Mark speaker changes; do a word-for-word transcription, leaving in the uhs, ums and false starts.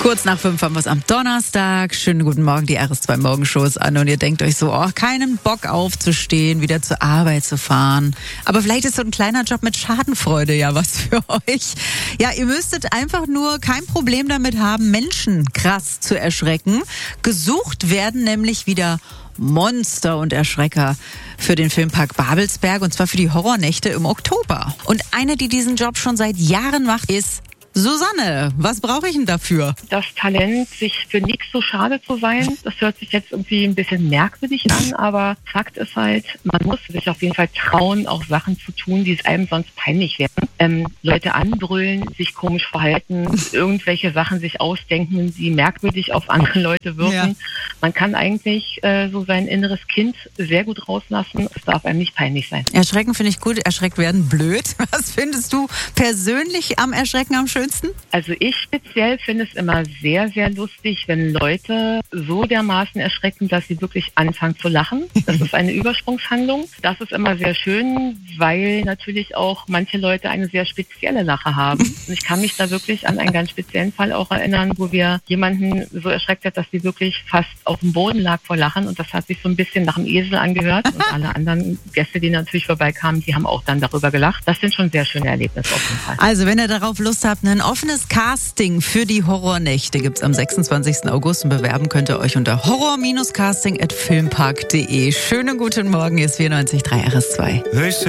Speaker 1: Kurz nach fünf haben wir es am Donnerstag. Schönen guten Morgen, die R S zwei Morgenshow ist an und ihr denkt euch so, oh, keinen Bock aufzustehen, wieder zur Arbeit zu fahren. Aber vielleicht ist so ein kleiner Job mit Schadenfreude ja was für euch. Ja, ihr müsstet einfach nur kein Problem damit haben, Menschen krass zu erschrecken. Gesucht werden nämlich wieder Monster und Erschrecker für den Filmpark Babelsberg und zwar für die Horrornächte im Oktober. Und eine, die diesen Job schon seit Jahren macht, ist Susanne. Was brauche ich denn dafür?
Speaker 2: Das Talent, sich für nichts so schade zu sein, das hört sich jetzt irgendwie ein bisschen merkwürdig an, aber Fakt ist halt, man muss sich auf jeden Fall trauen, auch Sachen zu tun, die es einem sonst peinlich werden. Ähm, Leute anbrüllen, sich komisch verhalten, irgendwelche Sachen sich ausdenken, die merkwürdig auf andere Leute wirken. Ja. Man kann eigentlich äh, so sein inneres Kind sehr gut rauslassen. Es darf einem nicht peinlich sein.
Speaker 1: Erschrecken finde ich gut, erschreckt werden blöd. Was findest du persönlich am Erschrecken am schönsten?
Speaker 2: Also ich speziell finde es immer sehr, sehr lustig, wenn Leute so dermaßen erschrecken, dass sie wirklich anfangen zu lachen. Das ist eine Übersprungshandlung. Das ist immer sehr schön, weil natürlich auch manche Leute eine sehr spezielle Lache haben. Und ich kann mich da wirklich an einen ganz speziellen Fall auch erinnern, wo wir jemanden so erschreckt hat, dass sie wirklich fast auf dem Boden lag vor Lachen. Und das hat sich so ein bisschen nach einem Esel angehört. Und alle anderen Gäste, die natürlich vorbeikamen, die haben auch dann darüber gelacht. Das sind schon sehr schöne Erlebnisse auf jeden Fall.
Speaker 1: Also wenn ihr darauf Lust habt, ein offenes Casting für die Horrornächte gibt's am sechsundzwanzigsten August und bewerben könnt ihr euch unter horror Casting at filmpark punkt de. Schönen guten Morgen, hier ist vierundneunzig Komma drei R S zwei.